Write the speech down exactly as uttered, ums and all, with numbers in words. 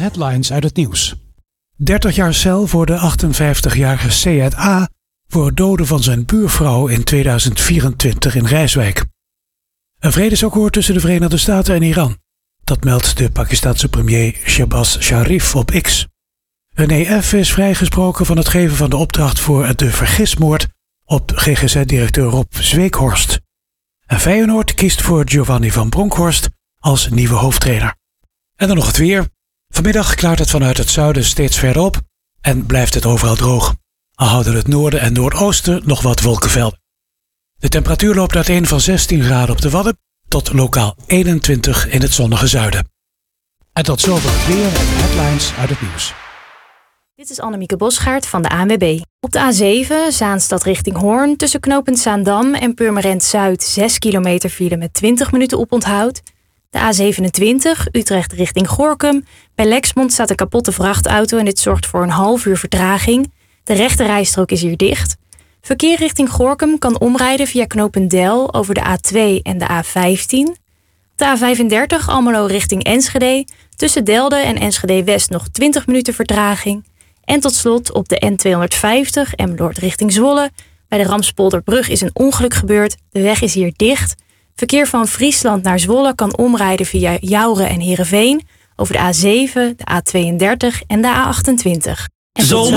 headlines uit het nieuws. dertig jaar cel voor de achtenvijftigjarige Syed A. voor het doden van zijn buurvrouw in tweeduizend vierentwintig in Rijswijk. Een vredesakkoord tussen de Verenigde Staten en Iran. Dat meldt de Pakistanse premier Shehbaz Sharif op X. René F. is vrijgesproken van het geven van de opdracht voor de vergismoord op G G Z-directeur Rob Zweekhorst. En Feyenoord kiest voor Giovanni van Bronckhorst als nieuwe hoofdtrainer. En dan nog het weer. Vanmiddag klaart het vanuit het zuiden steeds verder op en blijft het overal droog. Al houden het noorden en noordoosten nog wat wolkenvelden. De temperatuur loopt uiteen van zestien graden op de Wadden tot lokaal eenentwintig in het zonnige zuiden. En tot zover het weer en de headlines uit het nieuws. Dit is Annemieke Bosgaard van de A N W B. Op de A zeven, Zaanstad richting Hoorn, tussen knooppunt Zaandam en Purmerend Zuid zes kilometer file met twintig minuten oponthoud. De A zevenentwintig, Utrecht richting Gorinchem. Bij Lexmond staat een kapotte vrachtauto en dit zorgt voor een half uur vertraging. De rechte rijstrook is hier dicht. Verkeer richting Gorinchem kan omrijden via knooppunt Del over de A twee en de A vijftien. De A vijfendertig, Almelo richting Enschede. Tussen Delde en Enschede West nog twintig minuten vertraging. En tot slot op de N tweehonderdvijftig, Emmeloord richting Zwolle. Bij de Ramspolderbrug is een ongeluk gebeurd. De weg is hier dicht. Verkeer van Friesland naar Zwolle kan omrijden via Jouren en Heerenveen over de A zeven, de A tweeëndertig en de A achtentwintig. En Zomer